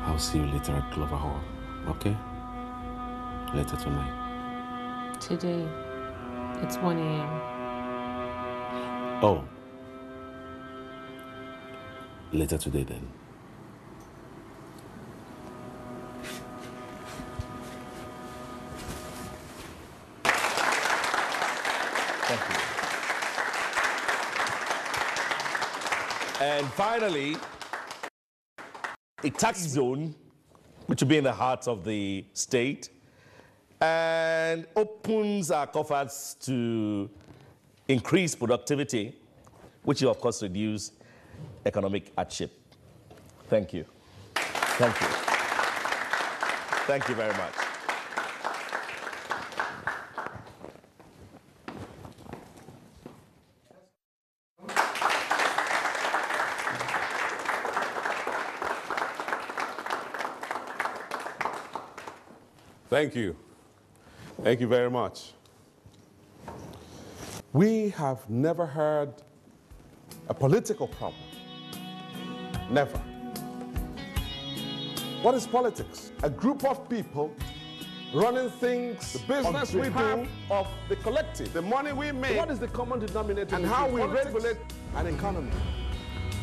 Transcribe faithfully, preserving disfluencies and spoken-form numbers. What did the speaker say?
I'll see you later at Clover Hall, okay? Later tonight. Today, it's one A M Oh. Later today then. Thank you. And finally, a tax zone, which will be in the heart of the state, and opens our coffers to increase productivity, which will, of course, reduce economic hardship. Thank you. Thank you. Thank you very much. Thank you. Thank you very much. We have never heard a political problem. Never. What is politics? A group of people running things, the business we do, of the collective, the money we make. What is the common denominator? And how we regulate an economy.